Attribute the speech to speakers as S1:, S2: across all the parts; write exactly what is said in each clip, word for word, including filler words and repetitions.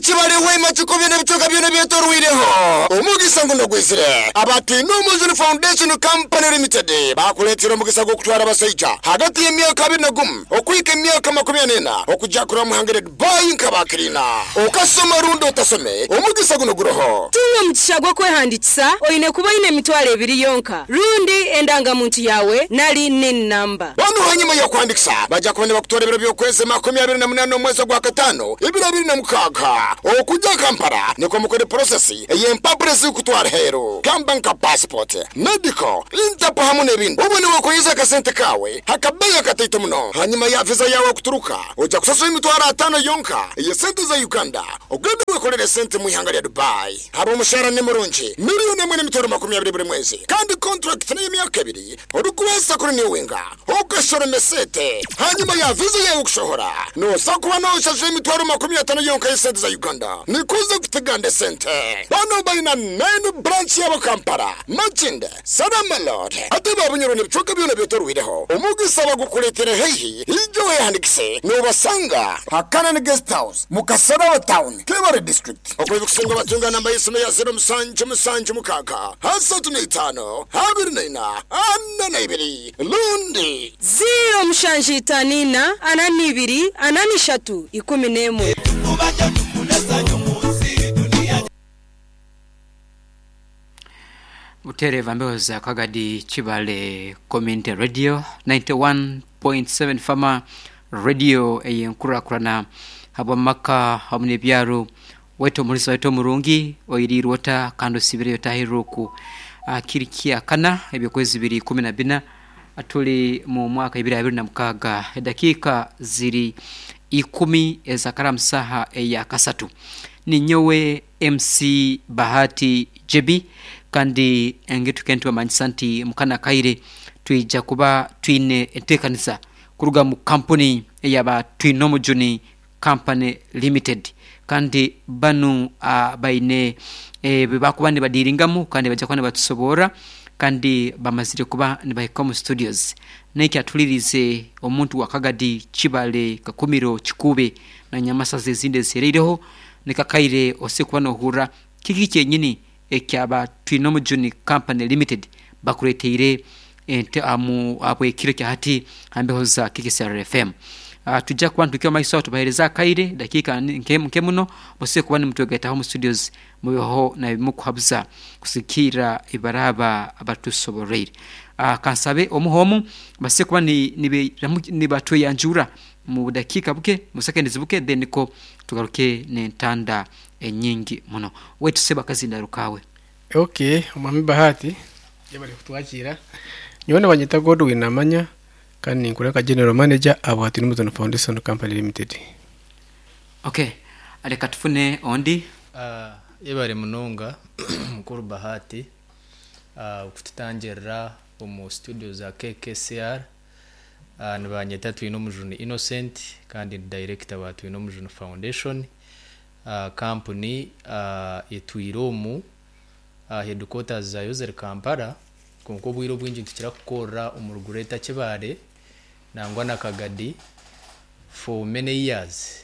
S1: kibale wema chikobene bitoka byone byetorwireho umugisango no gwizire abatu Inumujuni Foundation Company Limited bakuletira mugisa go kutwara abasaija hagati y'imyaka abiri na gumu okwika imyaka makumyabiri n'ine okujakura mu one hundred boy nkabakirina okasoma rundo tasome umugisango no guroho
S2: tuwe mutishagwa kwehandikisa oyine kuba ine mitwale ebiri yonka rundi endanga muntu yawe nali nin number
S1: bano hanyuma yo kwandikisa baja kubone bakutwara ibiro byo kweze makumyabiri na munane mwezi gwa gatano ibiro bibiri na mukaga okujja Kampala niko mukore process y'empapuro kutwara hero kambanka passport medical intapo hamwe n'ibindi ubone wakoyiza kasente kawe hakabeya katito muno hanyuma ya visa yawe kuturuka uja kusasura imitwara atano yonka ye sente za Uganda ugende wekorere sente mu ihanga ya Dubai haba umushara ne murunji miliyoni imwe n'imitwaro makumyabiri buri mwezi kandi contract ni imyaka ibiri urukuwesa kuri New Winga ugashora mesete hanyuma ya visa yawe kushohora no sakuba no shasura imitwaro makumyabiri atanu yonka ye sente za Uganda nikuze kutegande sente bano bayina nine branch ya Kampala Machinde Salama Lord ati babunyoro ne bicoka byone byotorwireho umugisaba gukuletera hehi ijo yandikise no basanga hakana ne guest house mukasara town Kebare district okwe kusenga batunga namba yisime ya zero musanje musanje mukaka hasa tunaitano habiri naina anna naibiri lundi
S2: zero mushanji tanina anani ibiri anani shatu ikumi n'imwe
S3: ubaja tukuneza nyumuzi dunia
S4: Utere vambeoza Kagadi Chibale Community Radio ninety-one point seven Fama Radio eyenkura kurana habamaka hamne byaro weto mulisa weto murungi oyirirwota kando sibire yotahiruku akirikia kana ebyokwezi bibiri kumi na bina atuli mu mwaka ibiri abiri na mukaga dakika ziri ikumi ezakara msaha eya kasatu ni nyowe M C Bahati J B kandi engetu kentu amanyisanti mukana kaire tuija kuba twine entekanisa kuruga mu company yaba Inumujuni Company Limited kandi banu abaine e bibakubane badiringamu kandi baja kwane batusobora kandi bamazire kuba ni Bayikomu Studios neki atulirize omuntu wa Kagadi Chibale Kakumiro Chikube na nyamasa zezinde sereireho nikakaire osekubano hura kiki cyenyini ekyaba Inumujuni Company Limited bakureteire ente amu abwe kiro cyahati ambehoza kikisara F M uh, tujja kwantu kyo maiso tubahereza kaire dakika nkemuno bose kubani mutogeta home studios mubeho na bimukuhabuza kusikira ibaraba abatusoborere uh, kansabe omuhomu base kubani nibe nibatu yanjura mu dakika buke mu seconds buke then ko tugaruke ne ntanda enyingi muno wetu seba kazi ndarukawe
S5: okay umami Bahati yabali kutwakira nyone banyita Godwin amanya kandi nkureka general manager abo Inumujuni Foundation Company Limited.
S4: Okay aleka tufune ondi
S6: ah uh, yebare munonga mukuru Bahati ah uh, kututangira mu studio za K K C R ah uh, nabanyita Inumujuni Innocent kandi director wa Inumujuni Foundation uh, company uh, etuiromu uh, headquarters za user Kampala konko bwiro bwinji tukira kukora umurugureta Kibale nangwa na Kagadi for many years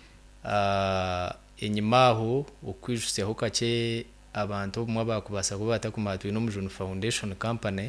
S6: uh, enyimaho okwishuseho kake abantu mwa bakubasa kubata kumatu Inumujuni Foundation Company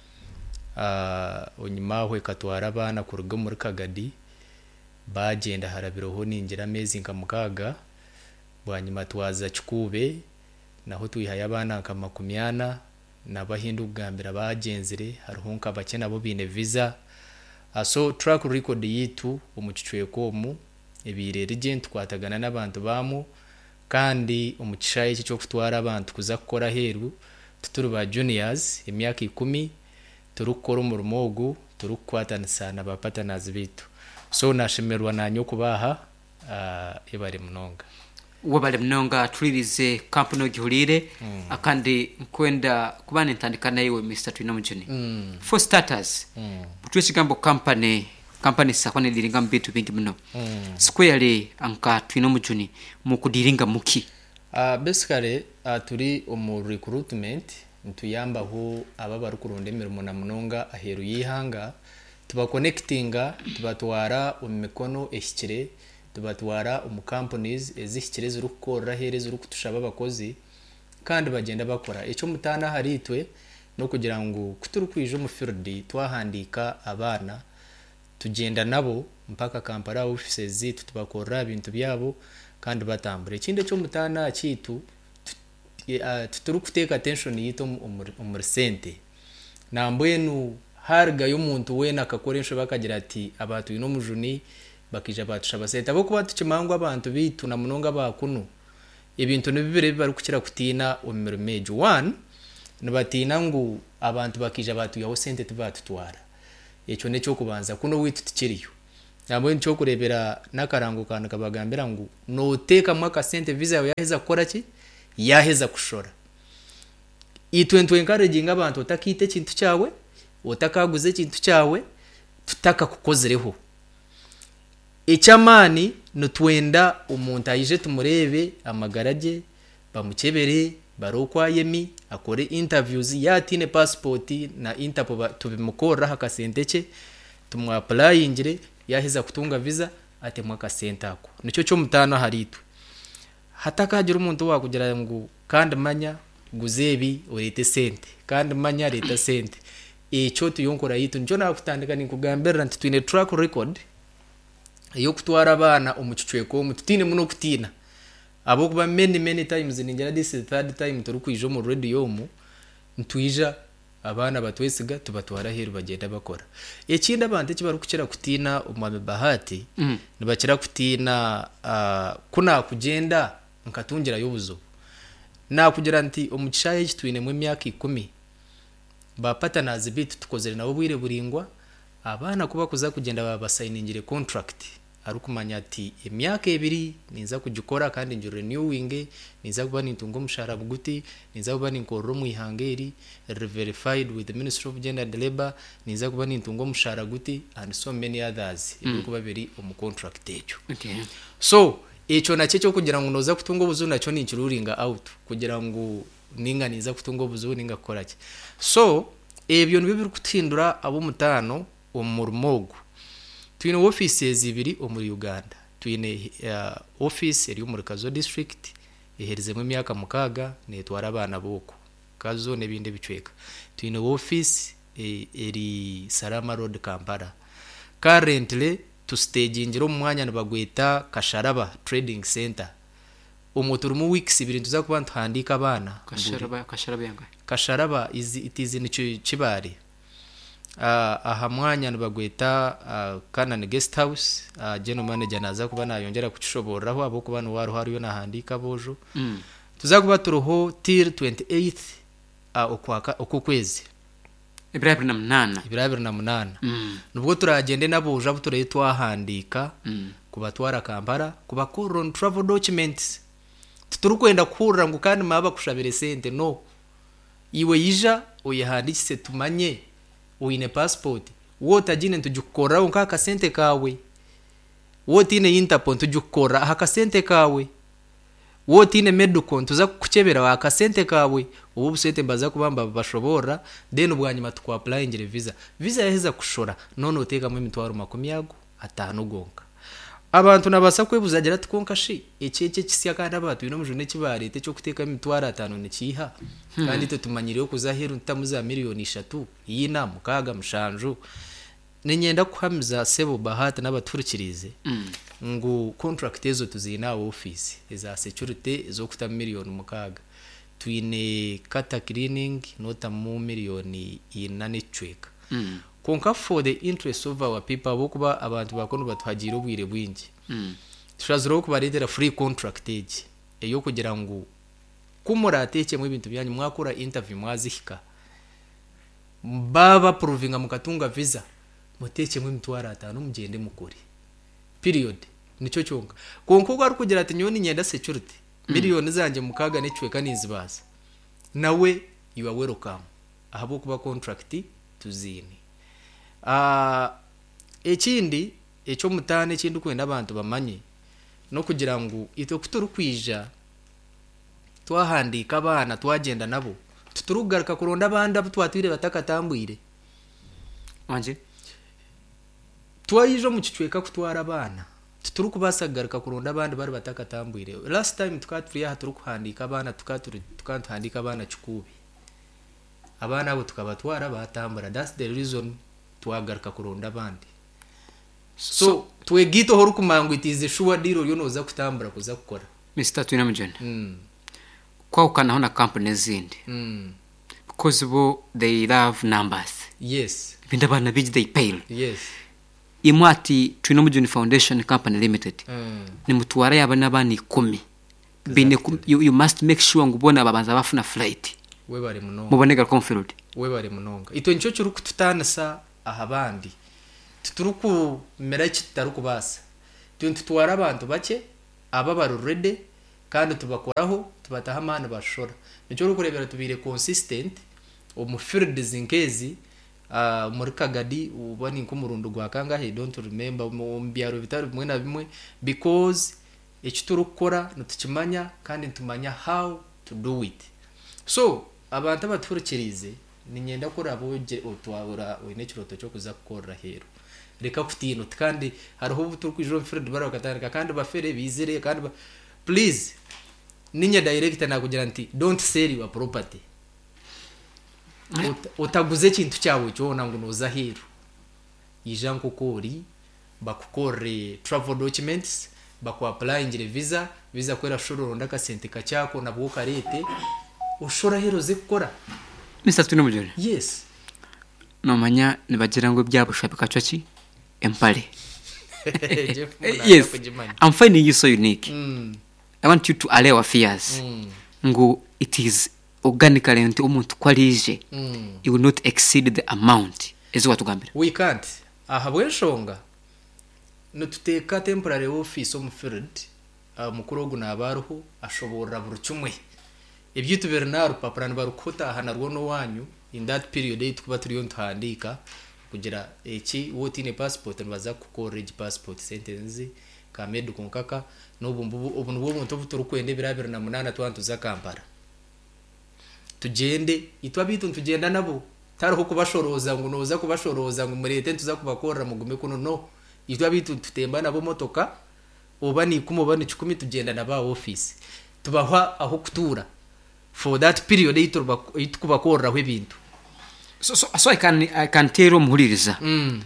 S6: uh, onyimaho ekatwara abana kuruga muri Kagadi bagenda harabiroho ningira amezi nkamukaga bwanyuma twaza Kikube naho tuyihaye abana nka makumyana nabahindu gambira bagenzere haruhunka bakena bo bine visa uh, so track record yitu umucicwe komu ebire regent kwatagana n'abantu bamu kandi umucishaye cyo kutwara abantu kuza gukora heru tuturu ba juniors imyaka ikumi turukora umurumogu turukwatanisa n'abapatanazi bitu so nashemerwa nanyo kubaha uh, ebare munonga
S4: wabale mnonga tulirize company gihurire mm. akandi kwenda kubana ntandikana yewe Mister Inumujuni mm. for starters mm. butwe kigambo company company sakwane liringa mbitu bingi mno mm. squarely anka Inumujuni mu kudiringa muki
S6: uh, basically uh, turi umu recruitment ntuyamba ho ababa rukuronde mirimo na munonga aheru yihanga tuba connectinga tubatwara umikono eshyikire tubatwara mu companies ezihikireze urukora hereze urukutushaba abakozi kandi bagenda bakora icyo mutana haritwe no kugira ngo kuturukwije mu field twahandika abana tugenda nabo mpaka Kampala offices zitu tubakora ibintu byabo kandi batambure ikindi cyo mutana kitu tuturukuteka attention yito mu sente nambwenu harga y'umuntu we nakakoresha bakagira ati abatu ino mujuni bakija batusha sente abo kuba tukimangwa abantu bitu na munonga bakunu ibintu nibibire bari kukira kutina umero mejo one nibatina ngo abantu bakija batu yaho sente tubatutwara icyo necyo kubanza kuno witu tukiriyo nabwo nicyo kurebera nakarango kandi kabagambira ngo noteka mwaka sente visa yawe yaheza gukora ki yaheza kushora itwentu encouraging abantu utakite kintu cyawe utakaguze kintu cyawe tutaka kukozereho icyamani nutwenda umuntu ayije tumurebe amagaraje bamukebere barokwa yemi akore interviews yatine passport na interpo tubimukora hakasenteke tumwa applyingire yaheza kutunga visa ate mwaka sentako nicyo cyo mutano haritu hatakagira umuntu wakugira ngo kandi manya guzebi urete sente kandi manya leta sente icyo tuyonkora yitu nicyo nakutandika ni kugambera nti twine track record yo kutwara abana umucucweko umutine muno kutina abo kuba many many times ningera this third time turukwijo mu radio mu ntwija abana batwesiga tubatwara heru bagenda bakora ikindi abantu kibaru kukira kutina umwame bahati mm. nibakira kutina uh, kuna kugenda nkatungira y'ubuzo na kugira nti umucishaye kitwine mu myaka ikumi bapata nazi bitu tukozere nabo bwire buringwa abana kuba kuza kugenda babasayiningire contract arukumanya ati emyaka ebiri niza kujukora kandi njure renewing niza kuba nintungo mushara buguti niza kuba ninkoro mu ihangeri verified with the Ministry of Gender and Labor niza kuba nintungo mushara guti and so many others mm. kuba biri mu contract ejo
S4: okay
S6: so echo na cyo kugira ngo noza kutungo buzu nacyo ni kiruringa out kugira ngo ninga niza kutungo buzu ninga koraki so ebyo nibyo kutindura abo mutano umurumogo twine offices ibiri omuri Uganda twine uh, office eri mu Kazo district ehereze mu myaka mukaga netwara abana boko Kazo nebinde bicweka twine office e, eri Salama Road Kampala currently to stage ingiro mwanya nabagweta Kasharaba Trading Center umuturu mu weeks ibiri tuza kuba ntandika abana
S4: Kasharaba Kasharaba yanga
S6: Kasharaba is it is in Chibari uh, aha mwanya nabagweta uh, Canaan Guest House uh, general manager naza kuba nayongera kucishoboraho abo kuba no wari hariyo nahandika bojo mm. tuza kuba turoho till twenty-eighth uh, okwaka okukwezi
S4: Ibrahim na munana
S6: Ibrahim na munana
S4: mm.
S6: nubwo turagende naboje abo turaye twahandika
S4: mm.
S6: kubatwara Kampala kuba on travel documents turukwenda kurra ngo kandi maba kushabire sente no iwe yija uyihandikise tumanye uine passport wota jine tujukora unkaka sente kawe wotine interpont tujukora haka sente kawe wotine medicon tuza kuchebera waka sente kawe ubu sente baza kubamba bashobora then ubwanyuma tukwa apply ngire visa visa yaheza kushora none uteka mu mitwaro makumyago atanu gonka abantu nabasa kwebuzagira tukonka shi ekeke kisya kandi abantu bino mujune kibarete cyo kuteka imitwaro atanu nikiha hmm. kandi tutumanyiriyo kuzaheru ntamuza miliyoni eshatu yina mukaga mushanju nenyenda kuhamza sebo bahata n'abaturikirize mm. ngo contract ezo tuzina office eza security zo kuta miliyoni mukaga twine kata cleaning nota mu miliyoni inane cweka mm. konka for the interest of our people bokuba abantu bakono batwagira ubwire bwingi mm. tushaziro kubaredera free contract age eyo kugira ngo kumurateke mu bintu byanyu mwakora interview mwazihika baba provinga mukatunga visa muteke mu mitwara atanu mugende mukuri period nico cyonga konko ari kugira ati nyoni nyenda security mm. miliyoni zanje mukaga necweka nizibaza nawe you are welcome ahabo kuba contract tuzini ah uh, ekindi echo mutane kindi kwenda abantu bamanye no kugira ngo ito kuturukwija twahandika abana twagenda nabo tuturugaruka kuronda abandi abutwatwire batakatambwire
S4: anje
S6: twayijo mu kicweka kutwara abana tuturu kubasagaruka kurunda abandi bari batakatambwire last time tukaturiya haturu kuhandika abana tukaturi tukantandika abana chikubi abana abo tukabatwara batambura that's the reason twagaruka kurunda abandi so, so twegito horu kumangu itize sure deal yo noza kutambura kuza gukora
S4: Mister Twinamujeni
S6: mm.
S4: kwa ukana hona company zindi
S6: mm.
S4: because bo they love numbers
S6: yes
S4: binda bana biji they pay
S6: yes
S4: imwati Twinamujeni Foundation Company Limited
S6: mm.
S4: ni mutwara yabana bani kumi bine kum, you, you must make sure ngubona ababanza bafuna flight
S6: we bari munonga
S4: muboneka confirmed
S6: we bari munonga ito nco cyo rukututanasa ahabandi tuturuku mera kitaruku basa tuntwara abantu bake aba barurede kandi tubakoraho tubataha amana bashora nicyo rukurebera tubire consistent mu field zinkezi uh, muri Kagadi ubani nk'umurundo gwa kangahe don't remember mu mbyaro bitari bimwe na bimwe because ekiturukora nutukimanya kandi ntumanya how to do it so abantu abaturukirize ninyenda kora aboje otwabura wene kiroto cyo kuza gukora hero reka kutino kandi hariho ubuturuku ijoro field barakatandika kandi bafere bizere kandi ba... please ninya director nakugira nti don't sell your property utaguze kintu cyawe cyo nangu noza hero yijan kokori bakukore travel documents baku apply ngire visa visa kwera shoro ndaka sente kachako na bwoka rete ushora hero zikora
S4: Mister Twinamujeni
S6: yes
S4: no manya nibagira ngo byabushabika cyoki empale yes I'm finding you so unique
S6: mm.
S4: I want you to allay our fears
S6: mm.
S4: ngo it is organically nti umuntu kwalije
S6: mm.
S4: you will not exceed the amount ezo watugambira
S6: we can't ahabwe shonga no tuteka temporary office on field uh, mukurogu na baruho ashobora burucumwe ibyitu Bernard paprani barukota hanarwo no wanyu in that period eight kuba turiyo ntandika kugira eki wotine passport nbaza kukorege passport sentence kamedu konkaka nobumbu ubuntu bw'umuntu buturukwende birabira na munana twantuza Kampala tugende itwa bitu tugenda nabo tariho kubashoroza ngo noza kubashoroza ngo murete tuza kubakorera mugume kuno no itwa bitu tutemba nabo motoka obani kumubani cumi tugenda na ba office tubahwa aho kutura for that period ituba itukubakorera ibintu
S4: so, so, so I can I can tell muhuririza
S6: mm.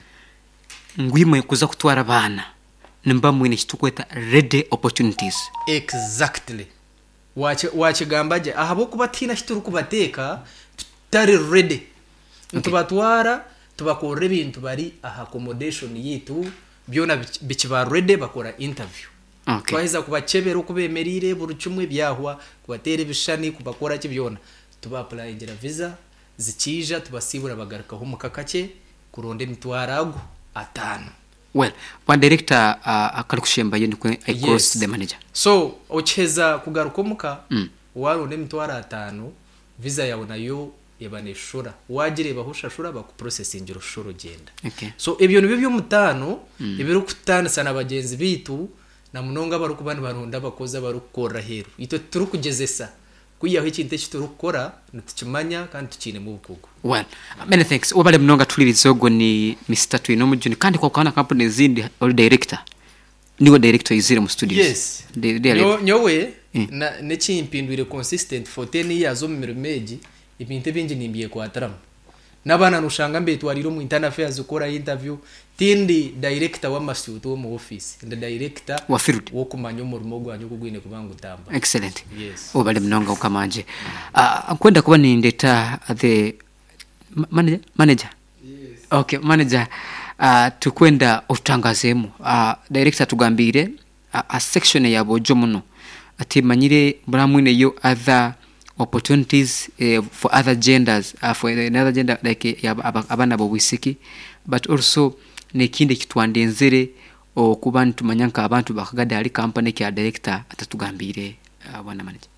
S4: ngwimwe kuza kutwara abana nimba mwine kitukweta ready opportunities
S6: exactly wache wache gambaje ahabo kubatina kituru kubateka tutari ready okay. Tubatwara tubakora ibintu bari aha accommodation yitu byona bikiba ready bakora interview
S4: okay.
S6: Twaheza kubacebera kubemerire burucumwe byahwa kubatera bishani kubakora kibyona tuba apply ngira visa zikija tubasibura bagarukaho mukakake kuronde mitwarago atano
S4: well one director uh, akarukushemba yende ko I cross
S6: yes.
S4: the manager
S6: so ocheza kugaruka muka
S4: mm.
S6: waronde mitwara atano visa yawe nayo yabaneshura wagire bahusha shura baku processing urushuro genda
S4: okay.
S6: so ibyo nibyo byo mutano
S4: mm.
S6: ibiru kutana sana bagenzi bitu na munonga barukubana baronda bakoza barukora hero ito turukugezesa kuyaho ikintu kiturukora nutukimanya kandi tukine mu bukugo
S4: well many thanks obale mnonga tulirizogo ni Mister Twinamujeni kandi kwa kana company zindi all director niwe director izire mu studios
S6: yes
S4: de, de
S6: nyo nyowe
S4: mm.
S6: na nechimpindwire consistent for ten years zo mmirumeji ibintu bingi nimbiye kwa tram nabana nushanga mbe twariro mu internal affairs ukora interview tindi director wa masuto mu office and director
S4: wa field
S6: wo kumanya umurimo gwanyu kugwine kubangu tamba
S4: excellent
S6: yes
S4: obale mnonga ukamanje uh, kwenda kuba ni ndeta the manager manager
S5: yes
S4: okay manager uh, tukwenda utangazemu uh, director tugambire uh, a section ya bojo muno ati manyire buramwine yo other opportunities uh, for other genders uh, for another gender like uh, abana bo wisiki but also nekinde kitwandenzere okuba ntumanyanka abantu bakagada ali company kya director atatugambire abana uh, manager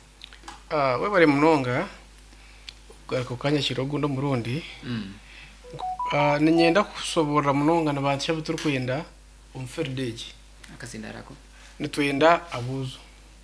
S5: ah uh, we bari munonga garako kanya kirogo ndo murundi
S4: mm.
S5: ah uh, ninyenda kusobora munonga nabantu cyabuturu kwenda umferdeji
S4: akazindarako
S5: nitwenda abuzo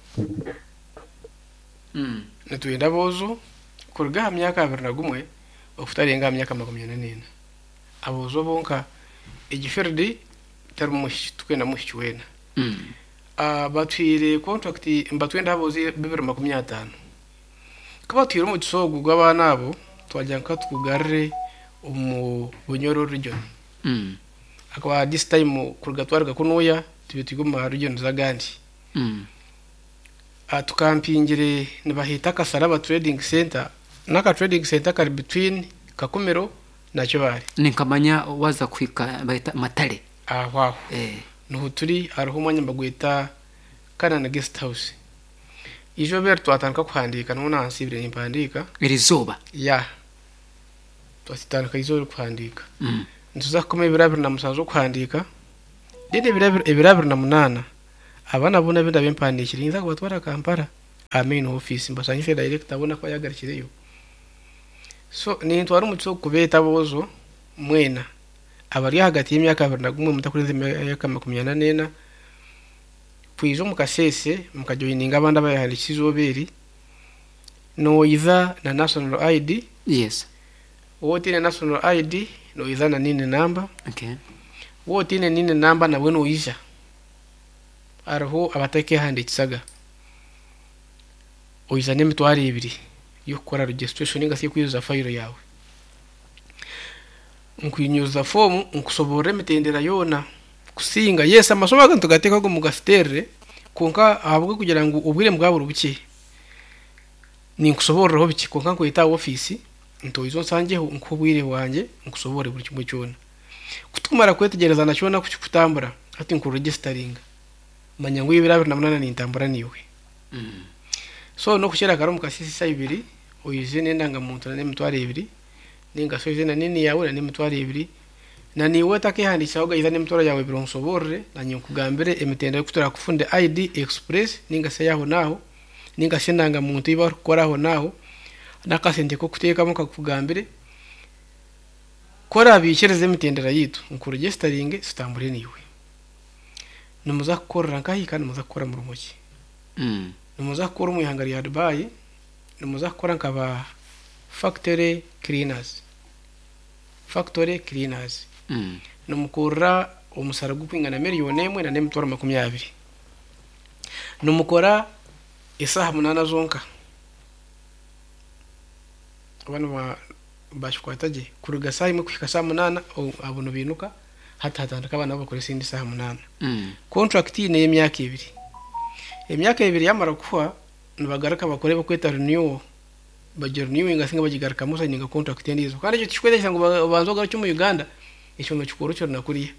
S4: mm.
S5: nitwenda abuzo kurga myaka abiri na gumwe ofutarenga myaka makumyabiri n'ine abuzo bonka igiferdi tari mushi twena mushi wena
S4: Mm.
S5: ah batwire contract mbatwenda haboze bibiri makumyabiri na gatanu kuba twire mu gisogo gw'abana abo twajya nka tugarre umu bunyoro region
S4: Mm.
S5: akwa this time kurugatwarga kunuya tubituguma region zagandi
S4: Mm.
S5: atukampingire nibahita Kasaraba trading center naka trading center kari between Kakumero na Kibale
S4: ninkamanya waza kwika bahita matare
S5: ah wow
S4: eh
S5: nuhu turi ariho umwanya mbagwita Kanana guest house ijo ber twatanka kuhandika nuna ansibire nimpandika
S4: irizoba
S5: ya twasitanka izo kuhandika
S4: mm.
S5: ntuza kome birabiri na musanzo kuhandika dede birabiri birabiri na munana abana bona benda bempandikira inza kubatwara Kampala amen office mbasanyije direct abona ko yagarikireyo so ni ntwara umutso kubeta bozo mwena abari hagati y'imyaka abiri na gumwe mutakurenze imyaka makumyabiri na nena kwizo mukasese mukajoyininga abandi abayahandikiza oberi no iza na national I D
S4: yes
S5: wote na national I D no iza na nine number
S4: okay
S5: wote na nine number na bweno uisha araho abatake handikisaga oiza ne mitwari ibiri yo gukora registration ngasi kuyuza file yawe nkuyinyuza form nkusobora mitendera yona kusinga yes amasomo agantu gateka go mugastere konka ahabwe kugira ngo ubwire mbwabura buke ni nkusobora ho biki konka kwita office nto izo nsange nkubwire wanje nkusobore buri kimwe cyona kutumara kwetegereza na cyona kutambura ati nku registering manya ngo ibirabiri na munana ni intambura niwe
S4: mm.
S5: so no kushira karo mukasisi sayibiri oyizene ndanga muntu na mitwari ibiri ninga so izena nini yawe na mitwari ibiri na niwe takehandisha oga izane mitwara yawe bironsobore na nyukugambere emitenda kutura kufunde I D express ninga se yaho naho ninga se ndanga muntu iba koraho naho nakasente ko kuteka muka kugambere kora bikireze mitendera yitu nku registering stambure niwe numuza korra nkahika numuza kora mu rumoki
S4: mm.
S5: numuza kora mu ihangari ya Dubai numuza kora nkaba factory cleaners factory cleaners
S4: mm.
S5: numukora umusara gupingana miliyoni imwe na nemitwara makumyabiri numukora isaha munana zonka abantu ba bashkwataje kuruga saa imwe kwika saa munana abono binuka hata hatandika abana bakora sindi saa munana
S4: mm.
S5: contract ne y'imyaka ibiri emyaka ibiri yamara kufa nibagaraka bakore bakweta renew bagira renew ingasinga bagigaraka musa ninga contract ndizo kandi cyo tishkwedesha ngo banzoga cyo mu Uganda icyo no cyukoro cyo nakuriye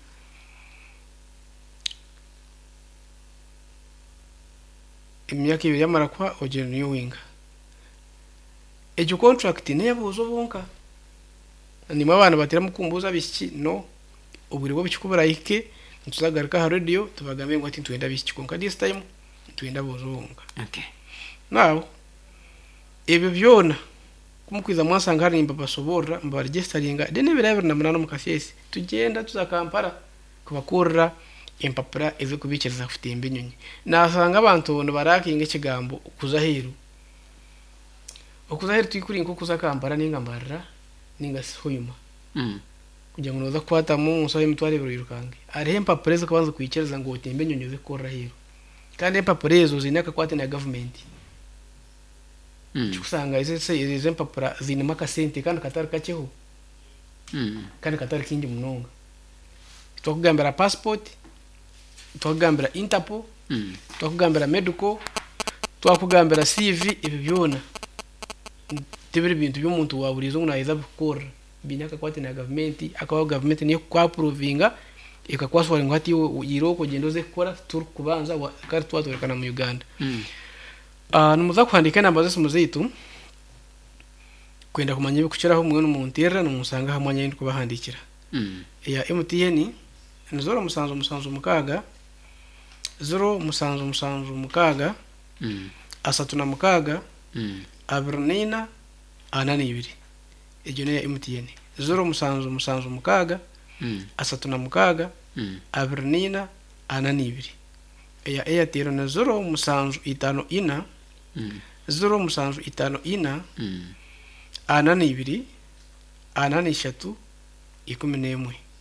S5: emyaka ibiri yamara kufa ogira renew inga ejo contract ne yabuzo bonka ni mabana batira mukumbuza biki no uburi bwo bikubura ike ntuzagaruka ha radio tubagambe ngo ati twenda biki konka this time twenda bozonga
S4: okay
S5: nawo ebyo byona kumukwiza mwasanga hari mbaba sobora mba registeringa dene birabiri na munana mukasesi tugenda tuza Kampala kubakorera impapura eve kubikiriza kufite imbinyonyi nasanga abantu no barakinga ikigambo kuza heru okuza heru twikuri nko kuza Kampala ninga mbarra ninga soyuma
S4: mm.
S5: kugira ngo noza kwata mu musaye mutware birukange ari impapura zo kubanza kwikiriza ngo utembe nyonyo ze korra heru kandi impapura ezo zinaka kwate na government
S4: mm.
S5: kusanga ize ize impapura zinima ka sente kandi katari kacheho
S4: mm.
S5: kandi katari kingi munonga twakugambira passport twakugambira Interpol
S4: mm.
S5: twakugambira medical twakugambira C V ibi byona tebere bintu by'umuntu waburizo unaiza gukora binyaka kwate na government akawa government niyo kwa provinga ikakwaswa ngo ati yiroko gendoze gukora tur kubanza kari twatorekana mu Uganda
S4: mm.
S5: ah numuza kwandika namba zose muzitu kwenda kumanya bikuchiraho mwe n'umuntu era numusanga hamanya indi kubahandikira
S4: mm.
S5: ya M T N nzoro musanzo musanzo mukaga zero musanzo musanzo mukaga
S4: mm.
S5: asatu na mukaga
S4: mm.
S5: abirnina anani ibiri ejone ya M T N zero musanzo musanzo mukaga
S4: mm.
S5: asatu na mukaga
S4: mm.
S5: abirnina anani ibiri ya Airtel na zero musanzo itano ina
S4: mm.
S5: zero musanzo itano ina
S4: mm.
S5: anani ibiri anani shatu ikumi n'imwe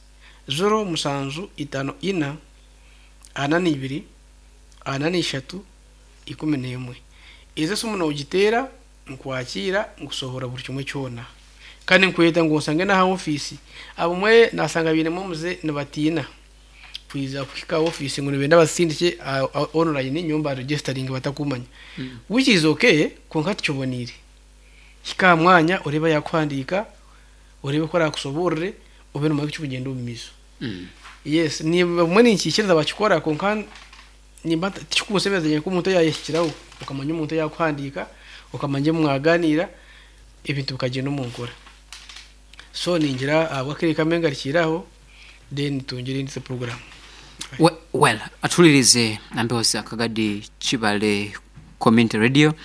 S5: zero musanzu itano ina ana n'ibiri ana n'eshatu ikumi n'imwe izo somo ugitera nkwakira ngusohora buri kimwe cyona kandi nkweta ngo usange na office abumwe nasanga bine muze nabatina kwiza kwika office ngo nibenda basindike online nyumba registering batakumanya mm. which is okay konkati cyobonire kika mwanya ureba yakwandika urebe ko rakusoborere ube no cy'ubugendo bumizo mm. yes ni mwe nikikiriza bakikora konkan nimba cyukusebezanye ko umuntu yayishyiraho ukamanya umuntu yakwandika ukamanje mwaganira ibintu bikagenda umunkora so ningira abakiri kamenga rikiraho then tungire ndise program
S4: well, well atulirize nambeho akagadi Kibale Community Radio